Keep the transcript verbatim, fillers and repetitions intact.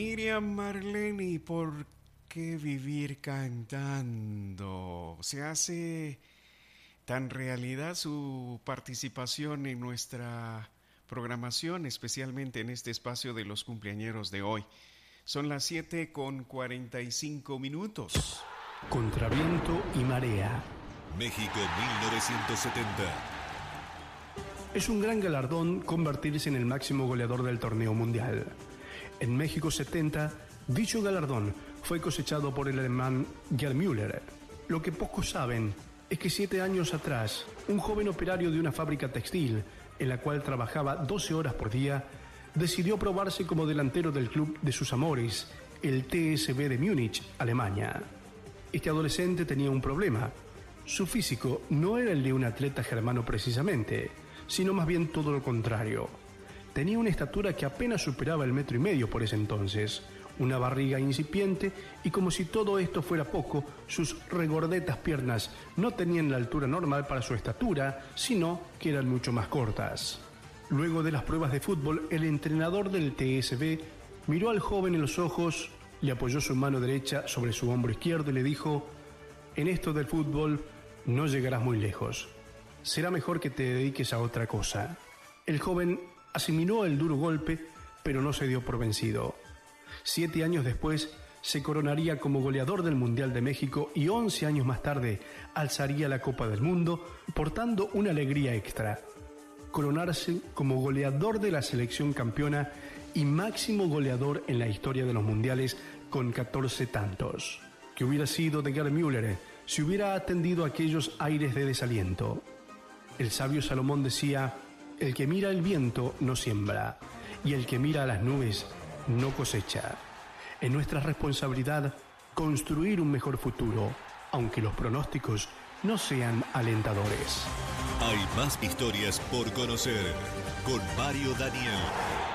Miriam Marlene, ¿por qué vivir cantando? Se hace tan realidad su participación en nuestra programación, especialmente en este espacio de los cumpleañeros de hoy. Son las siete con cuarenta y cinco minutos. Contra viento y marea. México mil novecientos setenta. Es un gran galardón convertirse en el máximo goleador del torneo mundial. En México setenta, dicho galardón fue cosechado por el alemán Gerd Müller. Lo que pocos saben es que siete años atrás, un joven operario de una fábrica textil, en la cual trabajaba doce horas por día, decidió probarse como delantero del club de sus amores, el T S V de Múnich, Alemania. Este adolescente tenía un problema. Su físico no era el de un atleta germano precisamente, sino más bien todo lo contrario. Tenía una estatura que apenas superaba el metro y medio por ese entonces, una barriga incipiente y, como si todo esto fuera poco, sus regordetas piernas no tenían la altura normal para su estatura, sino que eran mucho más cortas. Luego de las pruebas de fútbol, el entrenador del T S V miró al joven en los ojos, le apoyó su mano derecha sobre su hombro izquierdo y le dijo: «En esto del fútbol no llegarás muy lejos. Será mejor que te dediques a otra cosa». El joven asimiló el duro golpe, pero no se dio por vencido. Siete años después, se coronaría como goleador del Mundial de México y once años más tarde alzaría la Copa del Mundo, portando una alegría extra: coronarse como goleador de la selección campeona y máximo goleador en la historia de los mundiales con catorce tantos. ¿Qué hubiera sido de Gerd Müller si hubiera atendido aquellos aires de desaliento? El sabio Salomón decía: el que mira el viento no siembra, y el que mira a las nubes no cosecha. Es nuestra responsabilidad construir un mejor futuro, aunque los pronósticos no sean alentadores. Hay más historias por conocer con Mario Daniel.